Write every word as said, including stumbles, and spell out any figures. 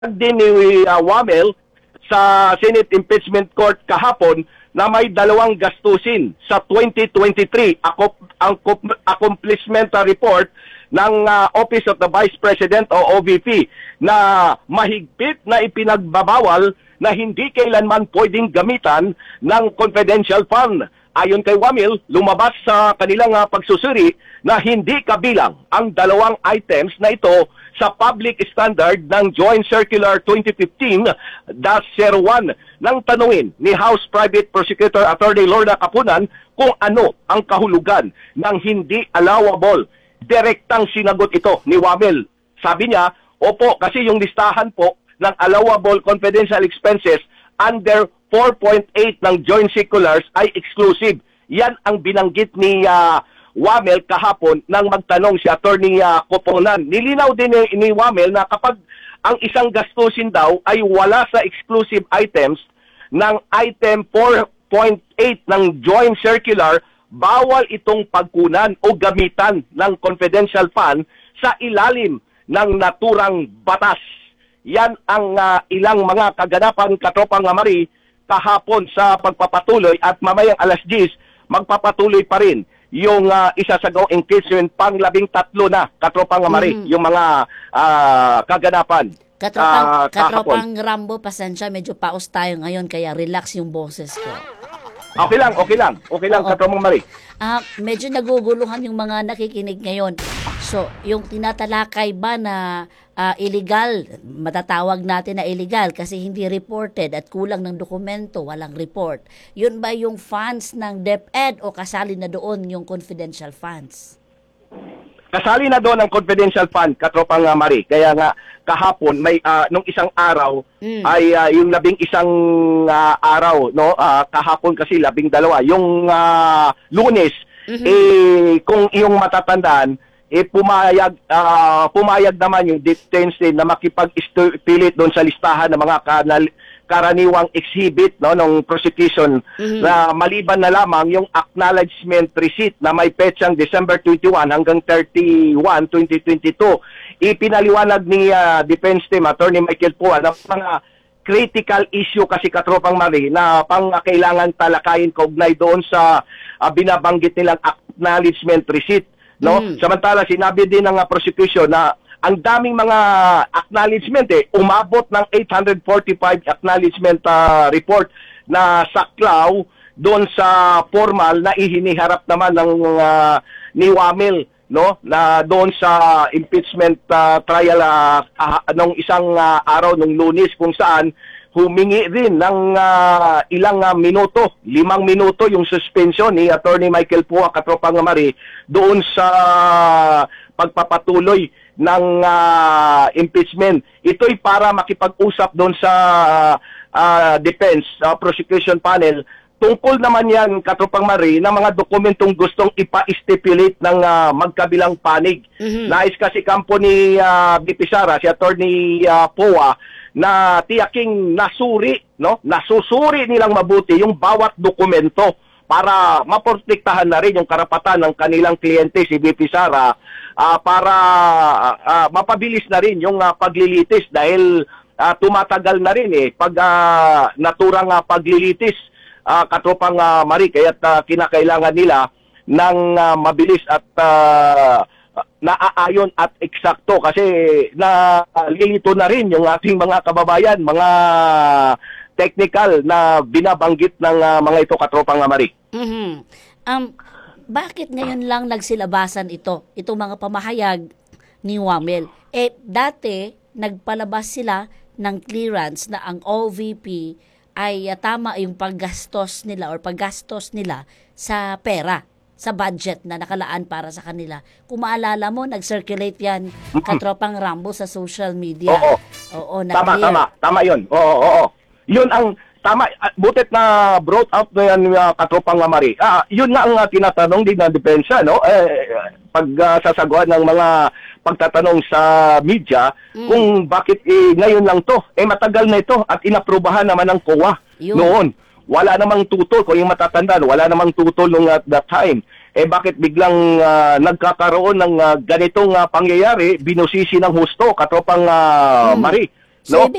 din ni uh, Wamel sa Senate Impeachment Court kahapon na may dalawang gastusin sa twenty twenty-three ako, ang accomplishment report ng uh, Office of the Vice President o O V P na mahigpit na ipinagbabawal na hindi kailanman pwedeng gamitan ng confidential fund. Ayon kay Wamel, lumabas sa kanilang uh, pagsusuri na hindi kabilang ang dalawang items na ito sa public standard ng Joint Circular twenty fifteen dash zero one nang tanungin ni House Private Prosecutor Attorney Lorna Capunan kung ano ang kahulugan ng hindi allowable. Direktang sinagot ito ni Wamel. Sabi niya, opo, kasi yung listahan po ng allowable confidential expenses under four point eight ng Joint Circulars ay exclusive. Yan ang binanggit ni uh, Wamel kahapon nang magtanong si Attorney uh, Coponan. Nilinaw din ni, ni Wamel na kapag ang isang gastusin daw ay wala sa exclusive items ng item four point eight ng Joint Circular, bawal itong pagkunan o gamitan ng confidential fund sa ilalim ng naturang batas. Yan ang uh, ilang mga kaganapan, katropang Amari, kahapon sa pagpapatuloy at mamayang alas diyes magpapatuloy pa rin yung uh, isasagaw engagement pang labing tatlo na, katropang Amari, mm. yung mga uh, kaganapan. Katropang, uh, katropang Rambo, pasensya, medyo paus tayo ngayon kaya relax yung boses ko. Okay lang, okay lang. Okay lang, katropang Amari. Ah, medyo naguguluhan yung mga nakikinig ngayon. So, yung tinatalakay ba na uh, illegal, matatawag natin na illegal kasi hindi reported at kulang ng dokumento, walang report. Yun ba yung funds ng DepEd o kasali na doon yung confidential funds? Kasali na doon ang confidential fund, katropang uh, Mari. Kaya nga kahapon may uh, nung isang araw mm. ay uh, yung labing isang uh, araw, no? Uh, kahapon kasi labing dalawa. Yung uh, Lunes, mm-hmm. eh kung iyong matatandaan, eh pumayag uh, pumayag naman yung defense team na makipag-pilit doon sa listahan ng mga kanal karaniwang exhibit, no, ng prosecution, mm-hmm. na maliban na lamang yung acknowledgement receipt na may petsang December twenty-one hanggang thirty-one, twenty twenty-two. Ipinaliwanag ni uh, Defense Team Attorney Michael Pua na mga critical issue kasi, katropang Mari, na pang uh, kailangan talakayin kaugnay doon sa uh, binabanggit nilang acknowledgement receipt, no? Mm. Samantala sinabi din ng uh, prosecution na ang daming mga acknowledgement eh, umabot ng eight hundred forty-five acknowledgement uh, report na saklaw doon sa formal na ihiniharap naman ng uh, ni Wamel, no, na doon sa impeachment uh, trial uh, uh, nung isang uh, araw nung Lunes, kung saan humingi rin ng uh, ilang uh, minuto, limang minuto yung suspension ni Attorney Michael Pua, katropang Mari, doon sa pagpapatuloy ng uh, impeachment. Ito'y para makipag-usap doon sa uh, defense uh, prosecution panel. Tungkol naman yan, katropang Mari, ng mga dokumentong gustong ipa-stipulate ng uh, magkabilang panig. Mm-hmm. Nais kasi kampo ni uh, B P Sara, si Attorney uh, Pua, na tiyaking nasuri, no? Nasusuri nilang mabuti yung bawat dokumento para maprotektahan na rin yung karapatan ng kanilang kliyente, si B P Sara, uh, para uh, mapabilis na rin yung uh, paglilitis dahil uh, tumatagal na rin eh pag uh, naturang uh, paglilitis, uh, katropang uh, Mari, kaya't uh, kinakailangan nila ng uh, mabilis at uh, naaayon at eksakto kasi nalilito uh, na rin yung ating mga kababayan, mga technical na binabanggit ng uh, mga ito, katropang Mari. Mm-hmm. Um, bakit ngayon lang nagsilabasan ito, itong mga pamahayag ni Wamel? Eh, dati, nagpalabas sila ng clearance na ang O V P ay uh, tama yung paggastos nila or paggastos nila sa pera, sa budget na nakalaan para sa kanila. Kung maalala mo, nag-circulate yan, katropang Rambo, sa social media. Oo. Oo, tama, tama. Tama yun. Oo, oo, oo. Yun ang tama, butit na brought out na yan, uh, katropang Mari. Ah, yun nga ang uh, tinatanong din ng depensa, no? Eh, pag uh, sasagawa ng mga pagtatanong sa media, mm. kung bakit eh, ngayon lang to. Eh, matagal na ito at inaprubahan naman ng C O A yun. Noon. Wala namang tutol, kung yung matatandaan, wala namang tutol nung at that time. Eh, bakit biglang uh, nagkakaroon ng uh, ganitong uh, pangyayari, binusisi ng husto, katropang uh, mm. Mari? No? So,